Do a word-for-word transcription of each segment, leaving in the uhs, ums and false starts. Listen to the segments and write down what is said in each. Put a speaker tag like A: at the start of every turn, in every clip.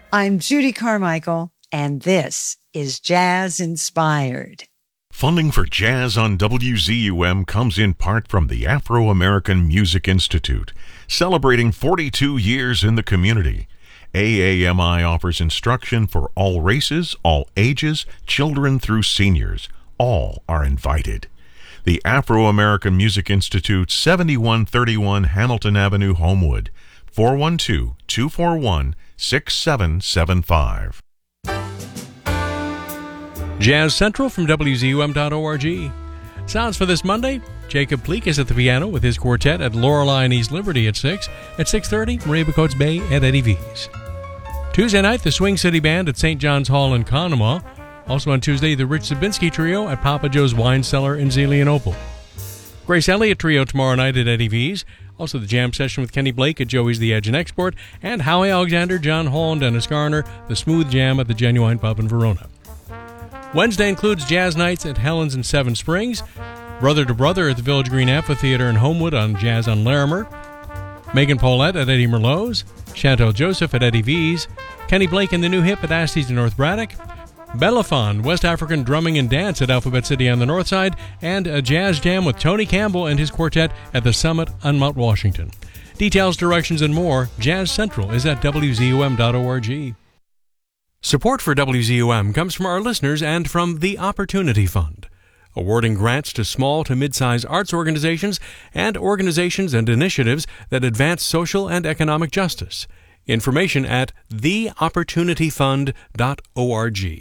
A: I'm Judy Carmichael, and this is Jazz Inspired.
B: Funding for Jazz on W Z U M comes in part from the Afro-American Music Institute, celebrating forty-two years in the community. A A M I offers instruction for all races, all ages, children through seniors. All are invited. The Afro-American Music Institute, seventy-one thirty-one Hamilton Avenue, Homewood, four one two, two four one, six seven seven five.
C: Jazz Central from W Z U M dot org. Sounds for this Monday. Jacob Pleak is at the piano with his quartet at Lorelei and East Liberty at six. At six thirty, Maria Bacotes Bay at Eddie V's. Tuesday night, the Swing City Band at Saint John's Hall in Conemaugh. Also on Tuesday, the Rich Zabinski Trio at Papa Joe's Wine Cellar in Zelian-Opal. Grace Elliott Trio tomorrow night at Eddie V's. Also the jam session with Kenny Blake at Joey's The Edge and Export. And Howie Alexander, John Hall, and Dennis Garner, the Smooth Jam at the Genuine Pub in Verona. Wednesday includes jazz nights at Helen's in Seven Springs, Brother to Brother at the Village Green Amphitheater in Homewood on Jazz on Larimer, Megan Paulette at Eddie Merlot's, Chantel Joseph at Eddie V's, Kenny Blake and the New Hip at Asties in North Braddock, Bellafon, West African Drumming and Dance at Alphabet City on the North Side, and a jazz jam with Tony Campbell and his quartet at the Summit on Mount Washington. Details, directions, and more, Jazz Central is at W Z U M dot org. Support for W Z U M comes from our listeners and from the Opportunity Fund, awarding grants to small to mid-size arts organizations and organizations and initiatives that advance social and economic justice. Information at the opportunity fund dot org.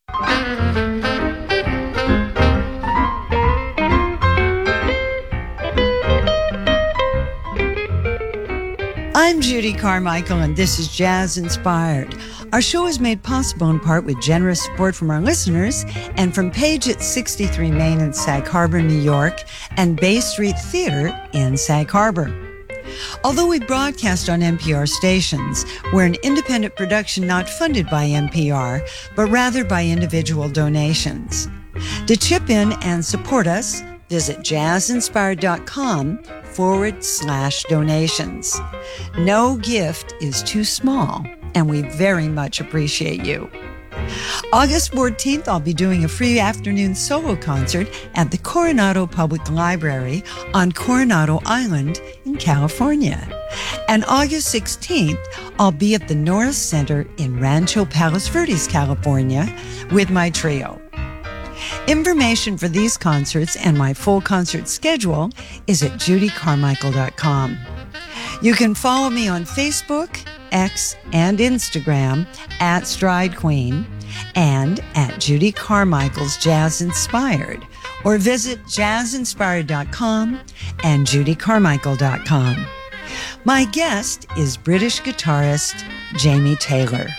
A: I'm Judy Carmichael, and this is Jazz Inspired. Our show is made possible in part with generous support from our listeners and from Page at sixty-three Main in Sag Harbor, New York, and Bay Street Theater in Sag Harbor. Although we broadcast on N P R stations, we're an independent production not funded by N P R, but rather by individual donations. To chip in and support us, visit jazzinspired.com forward slash donations. No gift is too small, and we very much appreciate you. August fourteenth, I'll be doing a free afternoon solo concert at the Coronado Public Library on Coronado Island in California. And August sixteenth, I'll be at the Norris Center in Rancho Palos Verdes, California, with my trio. Information for these concerts and my full concert schedule is at judy carmichael dot com. You can follow me on Facebook, X, and Instagram at Stride Queen and at Judy Carmichael's Jazz Inspired, or visit jazz inspired dot com and judy carmichael dot com. My guest is British guitarist Jamie Taylor.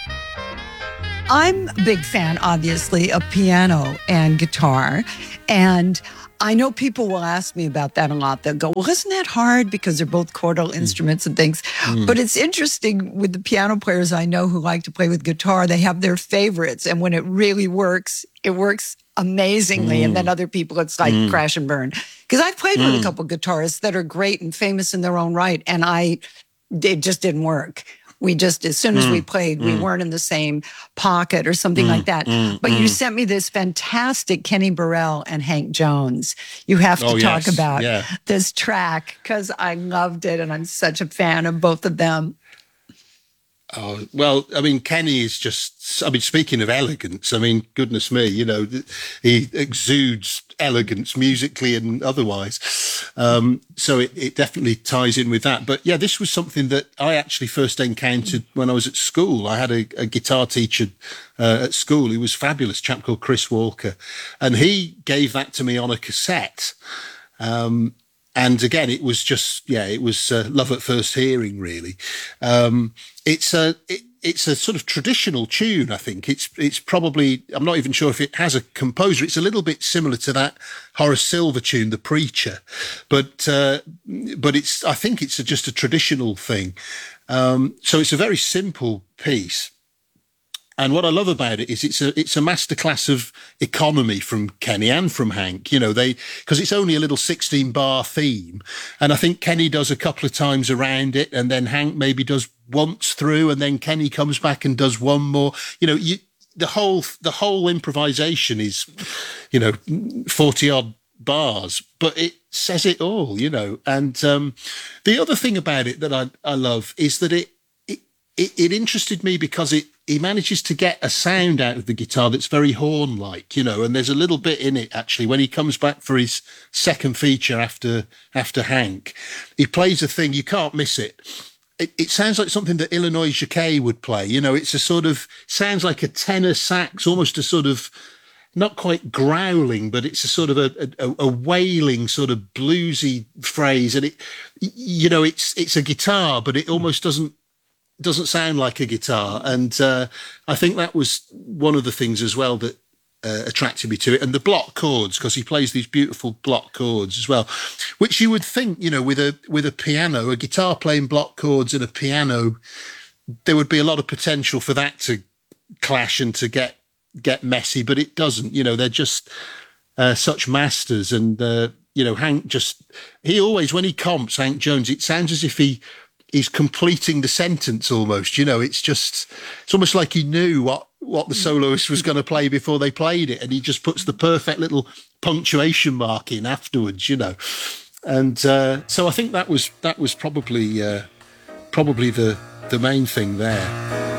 A: I'm a big fan, obviously, of piano and guitar, and I know people will ask me about that a lot. They'll go, well, isn't that hard? Because they're both chordal instruments and things. Mm. But it's interesting with the piano players I know who like to play with guitar, they have their favorites. And when it really works, it works amazingly. Mm. And then other people, it's like mm. crash and burn. Because I've played mm. with a couple of guitarists that are great and famous in their own right. And I, it just didn't work. We just, as soon as mm, we played, mm. we weren't in the same pocket or something mm, like that. Mm, but mm. you sent me this fantastic Kenny Burrell and Hank Jones. You have to oh, talk yes. about yeah. this track because I loved it and I'm such a fan of both of them.
D: Oh, well, I mean, Kenny is just, I mean, speaking of elegance, I mean, goodness me, you know, he exudes elegance musically and otherwise. Um, so it, it definitely ties in with that. But yeah, this was something that I actually first encountered when I was at school. I had a, a guitar teacher uh, at school who was fabulous, a chap called Chris Walker. And he gave that to me on a cassette. Um, And again, it was just, yeah, it was uh, love at first hearing, really. Um, it's a it, it's a sort of traditional tune, I think. It's it's probably, I'm not even sure if it has a composer. It's a little bit similar to that Horace Silver tune, The Preacher. But uh, but it's I think it's a, just a traditional thing. Um, so it's a very simple piece. And what I love about it is it's a it's a masterclass of economy from Kenny and from Hank. You know, they because it's only a little sixteen bar theme, and I think Kenny does a couple of times around it, and then Hank maybe does once through, and then Kenny comes back and does one more. You know, you, the whole the whole improvisation is, you know, forty odd bars, but it says it all. You know, and um, the other thing about it that I I love is that it it it, it interested me because it. He manages to get a sound out of the guitar that's very horn-like, you know, and there's a little bit in it, actually, when he comes back for his second feature after after Hank. He plays a thing, you can't miss it. It, it sounds like something that Illinois Jacquet would play, you know, it's a sort of, sounds like a tenor sax, almost a sort of, not quite growling, but it's a sort of a, a, a wailing sort of bluesy phrase. And it, you know, it's it's a guitar, but it almost doesn't, doesn't sound like a guitar. And uh, I think that was one of the things as well that uh, attracted me to it. And the block chords, because he plays these beautiful block chords as well, which you would think, you know, with a with a piano, a guitar playing block chords and a piano, there would be a lot of potential for that to clash and to get get messy, but it doesn't. You know, they're just uh, such masters. And, uh, you know, Hank just, he always, when he comps Hank Jones, it sounds as if he, he's completing the sentence almost, you know, it's just, it's almost like he knew what, what the soloist was going to play before they played it. And he just puts the perfect little punctuation mark in afterwards, you know. And uh, so I think that was, that was probably, uh, probably the, the main thing there.